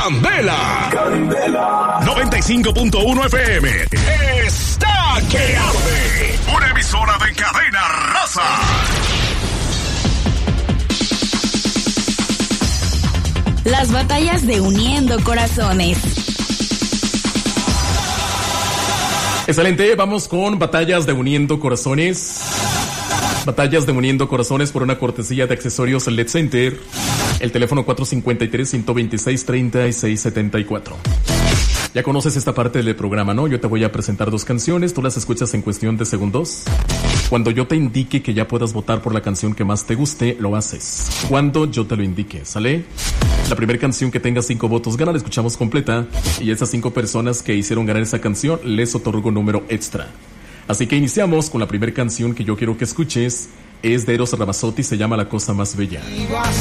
Candela. 95.1 FM. Está que arde. Una emisora de Cadena Raza. Las batallas de Uniendo Corazones. Excelente, vamos con batallas de Uniendo Corazones. Batallas de Uniendo Corazones por una cortesía de Accesorios LED Center. El teléfono 453-126-3674. Ya conoces esta parte del programa, ¿no? Yo te voy a presentar 2 canciones, tú las escuchas en cuestión de segundos. Cuando yo te indique que ya puedas votar por la canción que más te guste, lo haces. Cuando yo te lo indique, ¿sale? La primera canción que tenga 5 votos gana, la escuchamos completa. Y esas 5 personas que hicieron ganar esa canción, les otorgo un número extra. Así que iniciamos con la primera canción que yo quiero que escuches. Es de Eros Ramazzotti, se llama La Cosa Más Bella. Iba a